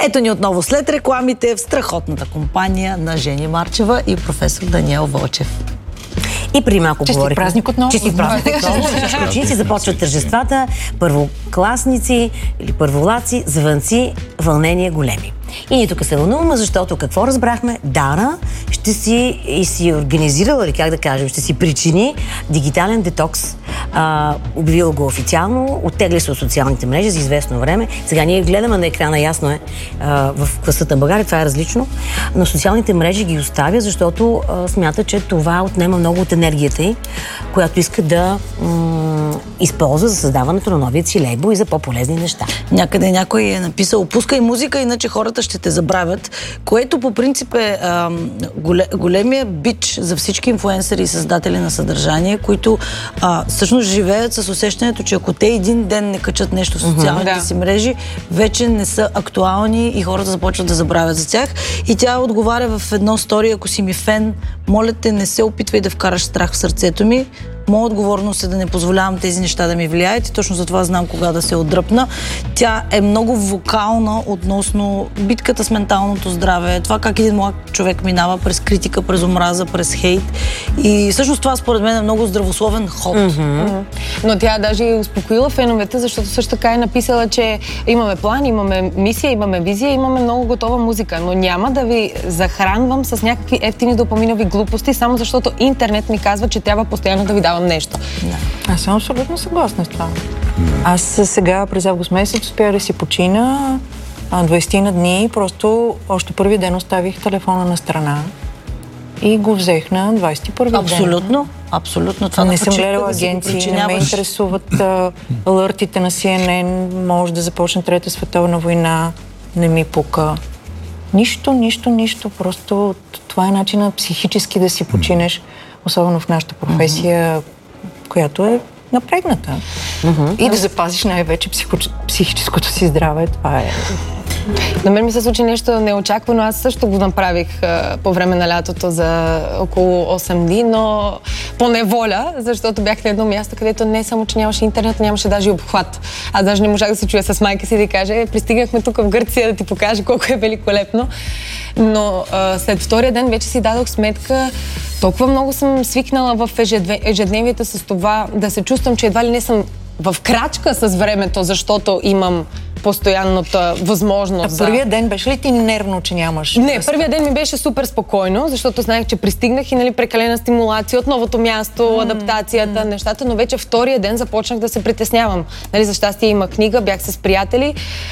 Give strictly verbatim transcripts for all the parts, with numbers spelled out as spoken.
Ето ни отново след рекламите в страхотната компания на Жени Марчева и професор Даниел Вълчев. И преди малко Честит говорихме. празник отново. Честит празник отново. Всички ученици започват тържествата, първокласници или първолаци, звънци, вълнения големи. И ние тук се вълнуваме, защото какво разбрахме? Дара ще си и си организирала, или как да кажем, ще си причини дигитален детокс. А, обявила го официално, оттегли се от социалните мрежи за известно време. Сега ние гледаме на екрана, ясно е, а, в класата на България, това е различно, но социалните мрежи ги оставя, защото а, смята, че това отнема много от енергията й, която иска да м- използва за създаването на новият си лейбъл и за по-полезни неща. Някъде някой е написал: пускай музика, иначе хората ще те забравят, което по принцип е а, голе, големия бич за всички инфлуенсъри и създатели на съдържание, които а, всъщност живеят с усещането, че ако те един ден не качат нещо в социалните Mm-hmm. си мрежи, вече не са актуални и хората започват да забравят за тях. И тя отговаря в едно стори: ако си ми фен, моля те, не се опитвай да вкараш страх в сърцето ми. Моя отговорност е да не позволявам тези неща да ми влияят и точно за това знам кога да се отдръпна. Тя е много вокална относно битката с менталното здраве, това как един млад човек минава през критика, през омраза, през хейт. И всъщност това според мен е много здравословен ход. Mm-hmm. Mm-hmm. Но тя даже и успокоила феновете, защото също така е написала, че имаме план, имаме мисия, имаме визия, имаме много готова музика, но няма да ви захранвам с някакви ефтини допаминови глупости, само защото интернет ми казва, че трябва постоянно да ви давам нещо. Да. Аз съм абсолютно съгласна с това. Аз сега през август месец успях да си почина двайсет на дни, просто още първи ден оставих телефона на страна и го взех на двайсет и първи ден. Абсолютно, абсолютно. Това не съм гледала агенции, не ме интересуват алъртите на Си Ен Ен, може да започне Трета световна война, не ми пука. Нищо, нищо, нищо. Просто това е начинът психически да си починеш, особено в нашата професия, mm-hmm. която е напрегната. Mm-hmm. И да запазиш най-вече психо... психическото си здраве. Това е... На мен ми се случи нещо неочаквано. Аз също го направих а, по време на лятото за около осем дни, но по неволя, защото бях на едно място, където не само, че нямаше интернет, нямаше даже и обхват. Аз даже не можах да се чуя с майка си да кажа: пристигнахме тук в Гърция да ти покажа колко е великолепно. Но а, след втория ден вече си дадох сметка, толкова много съм свикнала в ежедневието с това да се чувствам, че едва ли не съм в крачка с времето, защото имам постоянната възможност. А първия ден беше ли ти нервно, че нямаш? Не, първия ден ми беше супер спокойно, защото знаех, че пристигнах и нали, прекалена стимулация от новото място, mm. адаптацията, mm. нещата, но вече втория ден започнах да се притеснявам. Нали, за щастие има книга, бях с приятели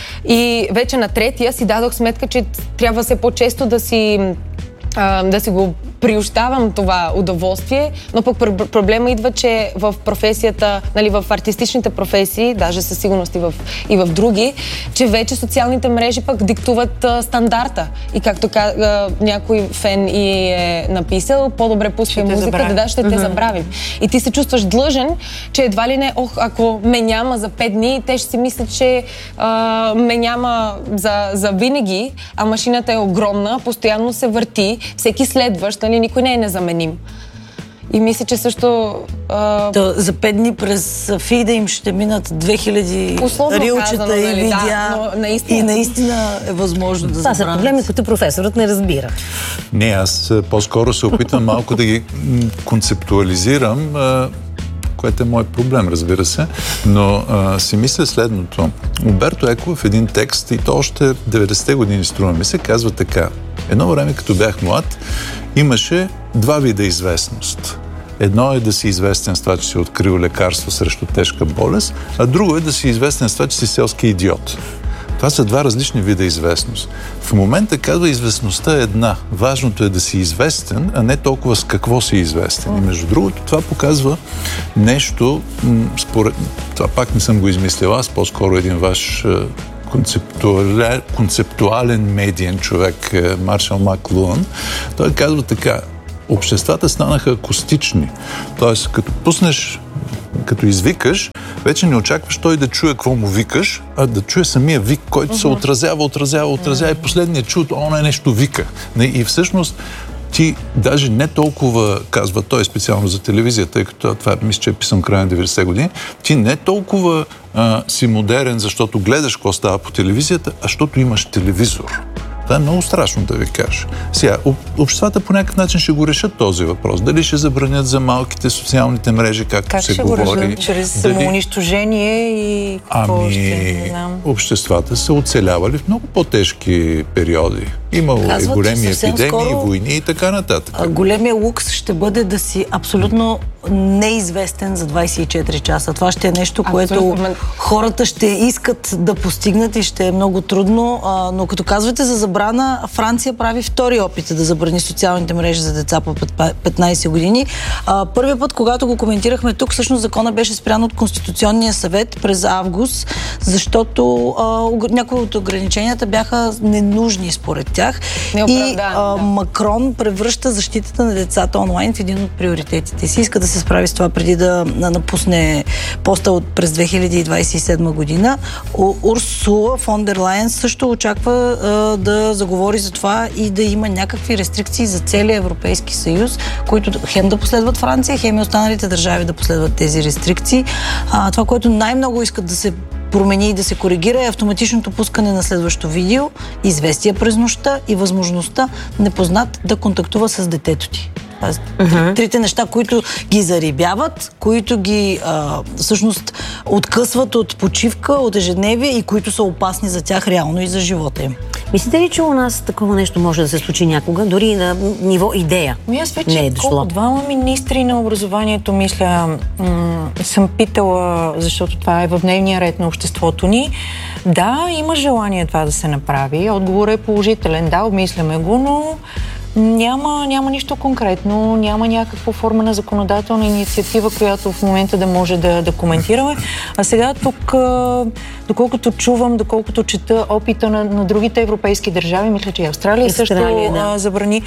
и вече на третия си дадох сметка, че трябва все по-често да си, а, да си го приощавам това удоволствие, но пък проблема идва, че в професията, нали, в артистичните професии, даже със сигурност и в, и в други, че вече социалните мрежи пък диктуват а, стандарта. И както а, някой фен и е написал, по-добре пускай музика, да, да, ще mm-hmm. те забравим. И ти се чувстваш длъжен, че едва ли не, ох, ако ме няма за пет дни, те ще си мислят, че а, ме няма за, за винаги, а машината е огромна, постоянно се върти, всеки следващ, нали, никой не е незаменим. И мисля, че също... А... То, за пет дни през фида им ще минат две хиляди рилчета казано, и нали, видеа. Да, наистина... И наистина е възможно да забравят. Това са проблеми, които професорът не разбира. Не, аз по-скоро се опитам малко да ги концептуализирам, което е мой проблем, разбира се, но а, си мисля следното. Умберто Еко в един текст, и то още деветдесетте години струва ми се, казва така: едно време, като бях млад, имаше два вида известност. Едно е да си известен с това, че си открил лекарство срещу тежка болест, а друго е да си известен с това, че си селски идиот. Това са два различни вида известност. В момента, казва, известността е една. Важното е да си известен, а не толкова с какво си известен. И между другото, това показва нещо, според... това пак не съм го измислил аз, по-скоро един ваш концептуален, концептуален медиен човек, Маршал Маклуан. Той казва така: обществата станаха акустични. Тоест, като пуснеш, като извикаш, вече не очакваш той да чуе какво му викаш, а да чуе самия вик, който uh-huh. се отразява, отразява, отразява uh-huh. и последният чуд, он е нещо вика. И всъщност ти даже не толкова, казва той специално за телевизията, тъй като това мисля, че е писан края на деветдесетте години, ти не толкова а, си модерен, защото гледаш какво става по телевизията, а защото имаш телевизор. Това е много страшно да ви кажа. Сега, обществата по някакъв начин ще го решат този въпрос. Дали ще забранят за малките социалните мрежи, както как се ще говори. Как ще го решат? Чрез дали... самоунищожение и какво ами, ще, не знам. Обществата са оцелявали в много по-тежки периоди. Имало е големи епидемии, скоро, войни и така нататък. Големия лукс ще бъде да си абсолютно неизвестен за двайсет и четири часа. Това ще е нещо, което абсолютно хората ще искат да постигнат и ще е много трудно. А, но като казвате за забрана, Франция прави втори опит да забрани социалните мрежи за деца по петнайсет години. А, първият път, когато го коментирахме тук, всъщност закона беше спрян от Конституционния съвет през август, защото а, някои от ограниченията бяха ненужни според тях. И а, да. Макрон превръща защитата на децата онлайн в един от приоритетите си. Иска да се справи с това преди да напусне поста от през две хиляди двайсет и седма година. Урсула фон дер Лайен също очаква а, да заговори за това и да има някакви рестрикции за целия Европейски съюз, които хем да последват Франция, хем и останалите държави да последват тези рестрикции. А, това, което най-много искат да се промени и да се коригира е автоматичното пускане на следващо видео, известия през нощта и възможността непознат да контактува с детето ти. Uh-huh. Трите неща, които ги зарибяват, които ги а, всъщност откъсват от почивка, от ежедневие и които са опасни за тях реално и за живота им. Мислите ли, че у нас такова нещо може да се случи някога, дори на ниво идея? Ми аз вече не е дошло. Двама министри на образованието, мисля, м- съм питала, защото това е в дневния ред на обществото ни. Да, има желание това да се направи. Отговорът е положителен. Да, обмисляме го, но Няма, няма нищо конкретно, няма някаква форма на законодателна инициатива, която в момента да може да, да коментираме. А сега тук, доколкото чувам, доколкото чета опита на, на другите европейски държави, мисля, че и Австралия, Австралия също да. а, забрани.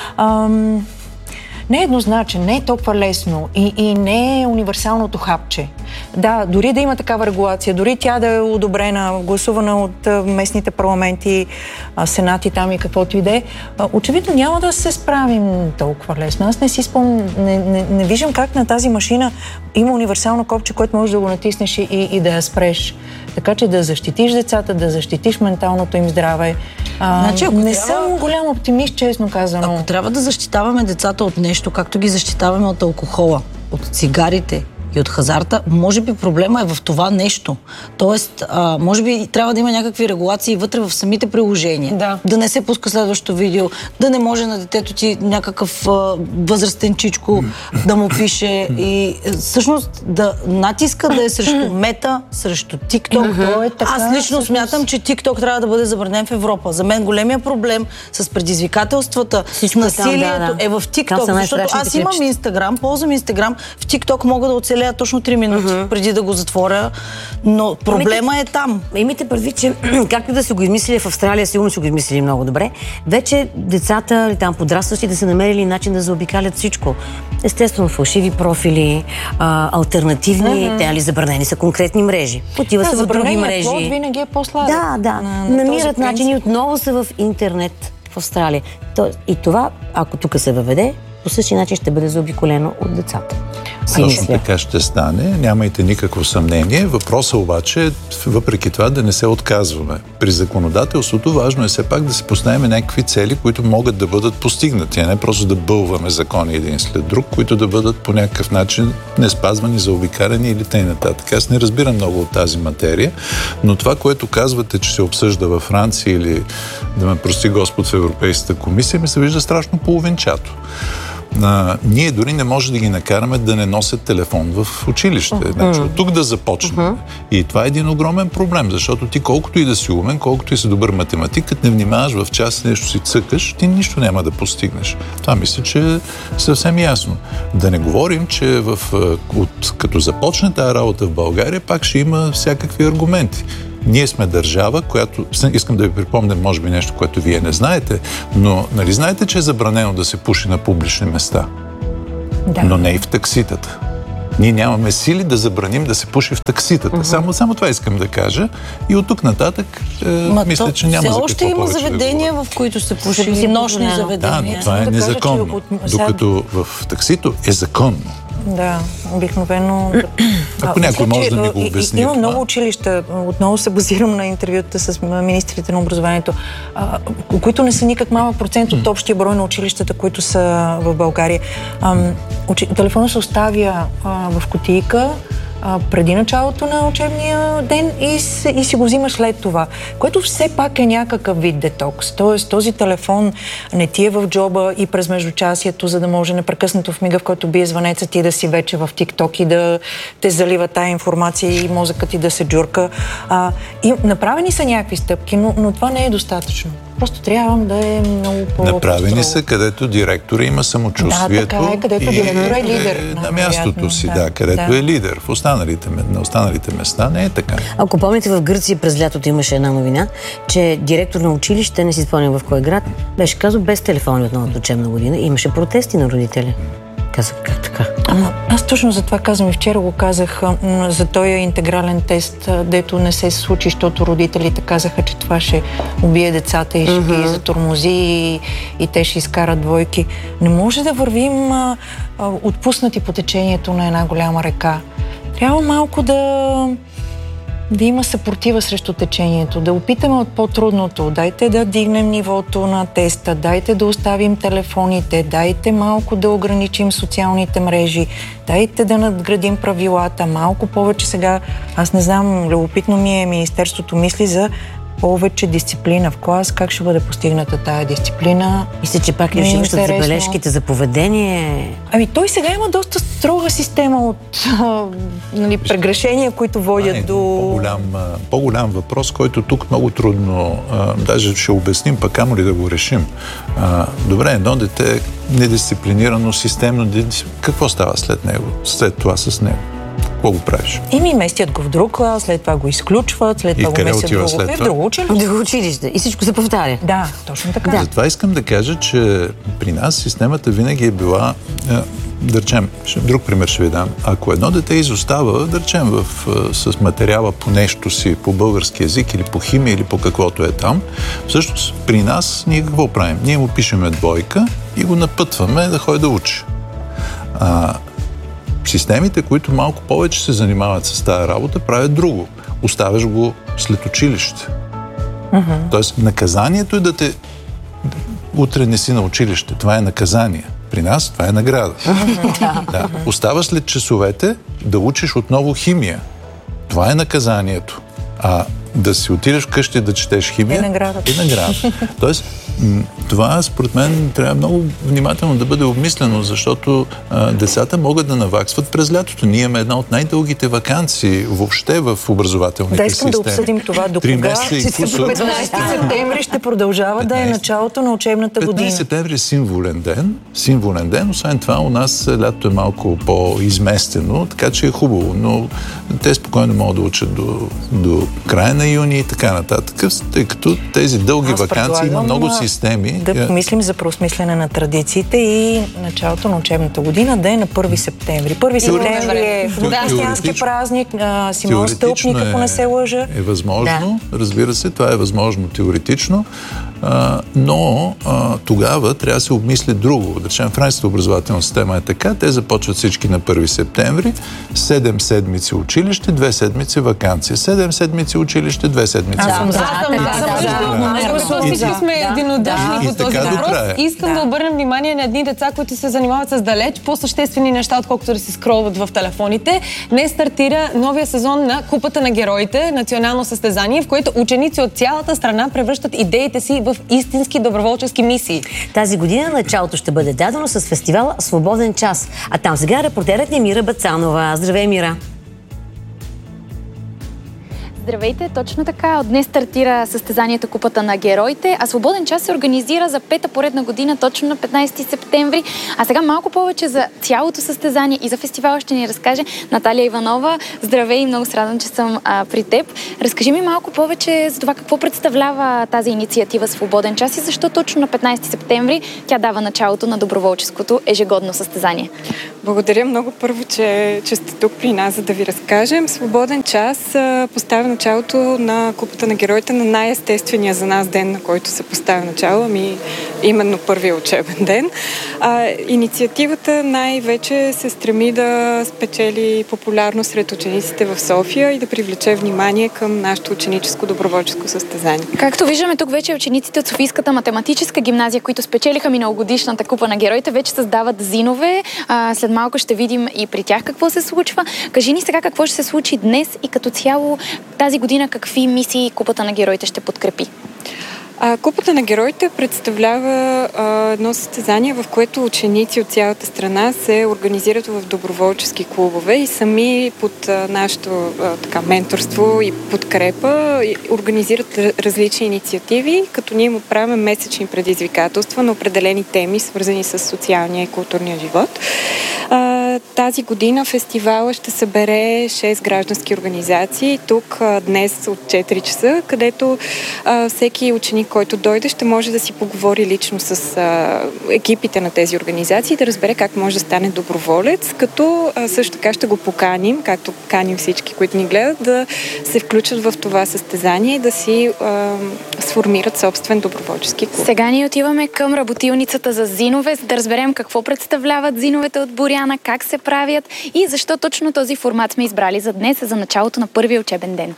Ам, не е еднозначен, не е толкова лесно и, и не е универсалното хапче. Да, дори да има такава регулация, дори тя да е одобрена, гласувана от а, местните парламенти, а, сенати там и каквото и да е, очевидно няма да се справим толкова лесно. Аз не си спомням, не, не, не виждам как на тази машина има универсално копче, което можеш да го натиснеш и, и да я спреш. Така че да защитиш децата, да защитиш менталното им здраве. А, значи, не трябва... съм голям оптимист, честно казано. Ако трябва да защитаваме децата от нещо, както ги защитаваме от алкохола, от цигарите и от хазарта, може би проблема е в това нещо. Тоест, а, може би трябва да има някакви регулации вътре в самите приложения. Да. Да не се пуска следващото видео, да не може на детето ти някакъв а, възрастен чичко да му пише и всъщност да натиска да е срещу Мета, срещу TikTok. Mm-hmm. Е така, Аз лично смятам, че TikTok трябва да бъде забранен в Европа. За мен големия проблем с предизвикателствата, с насилието там, да, да. е в TikTok, защото аз имам Instagram, ползвам Instagram, в TikTok мога да оцеля точно три минути uh-huh. преди да го затворя, но проблема имайте, е там. Имайте предвид, че както да се го измислили в Австралия, сигурно се го измислили много добре, вече децата или там подрастващи да са намерили начин да заобикалят всичко. Естествено, фалшиви профили, а, алтернативни, uh-huh. те ли забранени са конкретни мрежи. Отива да, се в други мрежи. Плод винаги е по-сладък. Да, да. На, на Намират начини, отново са в интернет в Австралия. То, и това, ако тук се въведе, по същия начин ще бъде заобиколено от децата. Точно така ще стане, нямайте никакво съмнение. Въпросът обаче е, въпреки това, да не се отказваме. При законодателството важно е все пак да си поставим някакви цели, които могат да бъдат постигнати, а не просто да бълваме закони един след друг, които да бъдат по някакъв начин неспазвани, заобикарани или т.н. Аз не разбирам много от тази материя, но това, което казвате, че се обсъжда във Франция или, да ме прости Господ, в Европейската комисия, ми се вижда страшно половинчато. А, ние дори не може да ги накараме да не носят телефон в училище. Uh-huh. Значи, от тук да започнем. Uh-huh. И това е един огромен проблем, защото ти колкото и да си умен, колкото и си добър математик, като не внимаваш в час нещо си цъкаш, ти нищо няма да постигнеш. Това мисля, че е съвсем ясно. Да не говорим, че в, от, като започне тази работа в България, пак ще има всякакви аргументи. Ние сме държава, която... Искам да ви припомня, може би нещо, което вие не знаете, но нали знаете, че е забранено да се пуши на публични места? Да. Но не и в такситата. Ние нямаме сили да забраним да се пуши в такситата. Uh-huh. Само, само това искам да кажа. И от тук нататък е, мисля, то, че няма за какво още има повече заведения, да в които се пуши, нощни заведения. Да, това е да незаконно. Кажа, от... Докато в таксито е законно. Да, обикновено... Ако някой може да ни го обясни. Има много училища, отново се базирам на интервюта с министрите на образованието, които не са никак малък процент от общия брой на училищата, които са в България. Телефонът се оставя в кутийка преди началото на учебния ден и, и си го взимаш след това, което все пак е някакъв вид детокс. Тоест, този телефон не ти е в джоба и през междучасието, за да може непрекъснато в мига, в който бие звънеца, ти да си вече в TikTok и да те залива тая информация и мозъкът ти да се джурка. А, и направени са някакви стъпки, но, но това не е достатъчно. Просто трябва да е много по... Направени са, където директора има самочувствието. Да, така е, където директора е лидер. Е на мястото си, да, да където да. е лидер. В останалите, на останалите места не е така. Ако помните, в Гърция през лятото имаше една новина, че директор на училище, не си спомням в кой град, беше казал без телефони от новата учебна година. Имаше протести на родители. Казах, как така? Ама, аз точно за това казвам и вчера го казах за този интегрален тест, дето не се случи, защото родителите казаха, че това ще убие децата и ще mm-hmm. ги затормози и, и те ще изкарат двойки. Не може да вървим а, а, отпуснати по течението на една голяма река. Трябва малко да... да има съпротива срещу течението, да опитаме от по-трудното. Дайте да дигнем нивото на теста, дайте да оставим телефоните, дайте малко да ограничим социалните мрежи, дайте да надградим правилата, малко повече сега. Аз не знам, любопитно ми е, Министерството мисли за повече дисциплина в клас. Как ще бъде постигната тая дисциплина? Мисля, че пак ли ще връщат забележките за поведение? Ами той сега има доста строга система от а, нали, прегрешения, които водят а, е, до... По-голям, по-голям въпрос, който тук много трудно, а, даже ще обясним, пък камо ли да го решим. А, добре, едно дете е недисциплинирано, системно, какво става след него? След това с него? Какво го правиш? И ми местят го в друг клас, след това го изключват, след това го местят в друго, в друго училище. В друго училище. И всичко се повтаря. Да, точно така. Да. Затова искам да кажа, че при нас системата винаги е била, да речем, друг пример ще ви дам. Ако едно дете изостава, да речем, в, с материала по нещо си, по български език или по химия или по каквото е там, всъщност при нас ние какво правим? Ние му пишеме двойка и го напътваме да ходи да учи. А, Системите, които малко повече се занимават с тази работа, правят друго. Оставяш го след училище. Uh-huh. Тоест, наказанието е да те... Утре не си на училище. Това е наказание. При нас това е награда. Uh-huh. Да. Оставаш след часовете да учиш отново химия. Това е наказанието. А да си отидеш вкъщи да четеш химия... Е награда. Е награда. Тоест, това, според мен, трябва много внимателно да бъде обмислено, защото а, децата могат да наваксват през лятото. Ние имаме една от най-дългите ваканции въобще в образователните да, системи. Да, искам да обсъдим това. До кога? петнайсети септември ще продължава да е началото на учебната година. петнайсети септември е символен ден. Символен ден. Освен това, у нас лятото е малко по-изместено, така че е хубаво. Но те спокойно могат да учат до, до края на юни и така нататък, тъй като тези дълги Аз ваканции има много системи. Да помислим за преосмислене на традициите и началото на учебната година да е на първи септември. Първи септември е християнски празник, Симеон Стълпник, ако не се лъжа. Е възможно, да. Разбира се, това е възможно теоретично, а, но а, тогава трябва да се обмисли друго. Да речем, френската образователна система е така, те започват всички на първи септември, седем седмици училище, две седмици ваканция. седем седмици училище, две седмици ваканция. Всички сме единодушни по този въпрос. Искам да обърнем внимание на едни деца, които се занимават с далеч по-съществени неща, отколкото да си скролват в телефоните. Днес стартира новия сезон на Купата на героите, национално състезание, в което ученици от цялата страна превръщат идеите си в истински доброволчески мисии. Тази година началото ще бъде дадено с фестивала Свободен час. А там сега репортерът ни Мира Бацанова. Здравей, Мира! Здравейте, точно така. От днес стартира състезанието Купата на героите, а Свободен час се организира за пета поредна година, точно на петнайсети септември. А сега малко повече за цялото състезание и за фестивала ще ни разкаже Наталия Иванова. Здравей, много се радвам, че съм а, при теб. Разкажи ми малко повече за това какво представлява тази инициатива Свободен час и защо точно на петнайсети септември тя дава началото на доброволческото ежегодно състезание. Благодаря много първо, че, че сте тук при нас, за да ви разкажем. Свободен час а, поставя началото на Купата на героите на най-естествения за нас ден, на който се поставя начало, ами именно първия учебен ден. А, инициативата най-вече се стреми да спечели популярност сред учениците в София и да привлече внимание към нашето ученическо доброволческо състезание. Както виждаме тук вече учениците от Софийската математическа гимназия, които спечелиха миналогодишната Купа на героите, вече създават зинове. А, след малко ще видим и при тях какво се случва. Кажи ни сега какво ще се случи днес и като цяло тази година какви мисии Купата на героите ще подкрепи? А, Купата на героите представлява а, едно състезание, в което ученици от цялата страна се организират в доброволчески клубове и сами под а, нашето а, така, менторство и подкрепа и организират различни инициативи, като ние им отправяме месечни предизвикателства на определени теми, свързани с социалния и културния живот. А, тази година фестивала ще събере шест граждански организации тук а, днес от четири часа, където а, всеки ученик, който дойде, ще може да си поговори лично с а, екипите на тези организации, да разбере как може да стане доброволец, като а, също така ще го поканим, както каним всички, които ни гледат, да се включат в това състезание и да си а, сформират собствен доброволчески клуб. Сега ние отиваме към работилницата за зинове, за да разберем какво представляват зиновете от Боряна, как се правят и защо точно този формат сме избрали за днес, за началото на първия учебен ден.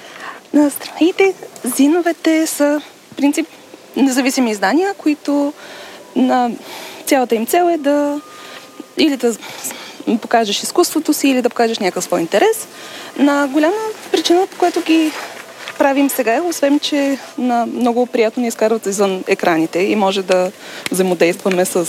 Здравейте! Зиновете са в принцип независими издания, които на цялата им цел е да или да покажеш изкуството си, или да покажеш някакъв свой интерес. На голяма причина, по която ги правим сега, освен че на много приятно ни изкарват извън екраните и може да взаимодействаме с,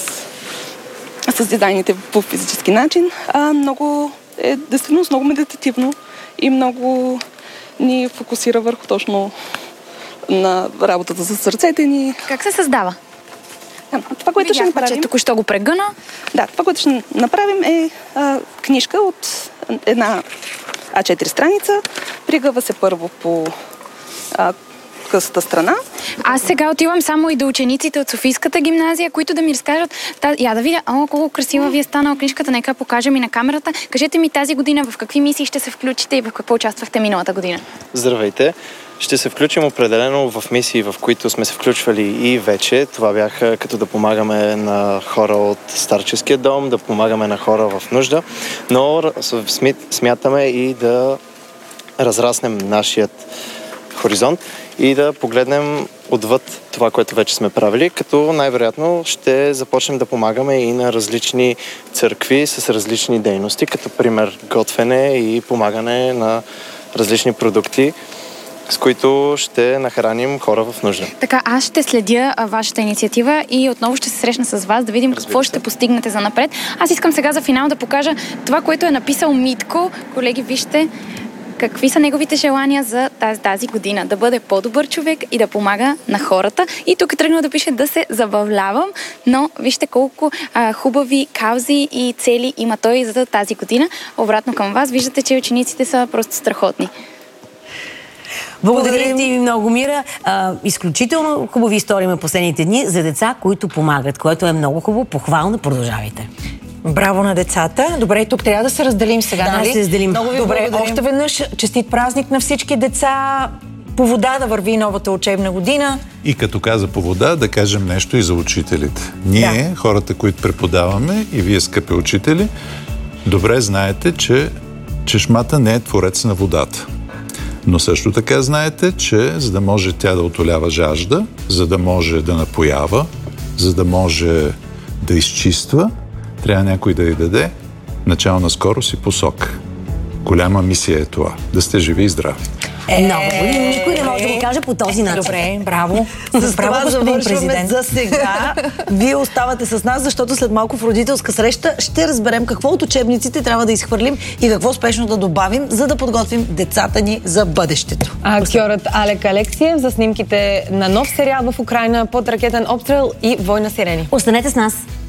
с дизайните по физически начин, а много е действително много медитативно и много ни фокусира върху точно на работата за сърцете ни. Как се създава? Това, което ще направим... Че току-що го прегъна. Да, това, което ще направим е а, книжка от една А четири страница. Пригъва се първо по а, късата страна. Аз сега отивам само и до учениците от Софийската гимназия, които да ми разкажат. Та, я да видя, о, колко красива ви е станала книжката, нека покажем и на камерата. Кажете ми тази година в какви мисии ще се включите и в какво участвахте миналата година? Здравейте! Ще се включим определено в мисии, в които сме се включвали и вече. Това бяха като да помагаме на хора от старческия дом, да помагаме на хора в нужда, но смятаме и да разраснем нашият хоризонт и да погледнем отвъд това, което вече сме правили, като най-вероятно ще започнем да помагаме и на различни църкви с различни дейности, като пример готвене и помагане на различни продукти, с които ще нахраним хора в нужда. Така, аз ще следя а, вашата инициатива и отново ще се срещна с вас, да видим какво ще постигнете за напред. Аз искам сега за финал да покажа това, което е написал Митко. Колеги, вижте какви са неговите желания за тази, тази година. Да бъде по-добър човек и да помага на хората. И тук е тръгнал да пише да се забавлявам, но вижте колко а, хубави каузи и цели има той за тази година. Обратно към вас, виждате, че учениците са просто страхотни. Благодаря ти много, Мира. А, изключително хубави истории на последните дни за деца, които помагат, което е много хубаво. Похвално, продължавайте. Браво на децата. Добре, тук трябва да се разделим сега, да, нали? Да, се разделим. Много ви Добре, благодарим. Още веднъж честит празник на всички деца. По вода да върви новата учебна година. И като каза по вода, да кажем нещо и за учителите. Ние, да. хората, които преподаваме, и вие, скъпи учители, добре знаете, че чешмата не е творец на водата. Но също така знаете, че за да може тя да утолява жажда, за да може да напоява, за да може да изчиства, трябва някой да й даде начална скорост и посока. Голяма мисия е това. Да сте живи и здрави. Е, много. Никой не може да го каже по този начин. Добре, браво. С това завършваме за сега. Вие оставате с нас, защото след малко в родителска среща ще разберем какво от учебниците трябва да изхвърлим и какво спешно да добавим, за да подготвим децата ни за бъдещето. Актьорът Алек Алексиев за снимките на нов сериал в Украйна под ракетен обстрел и Война сирени. Останете с нас.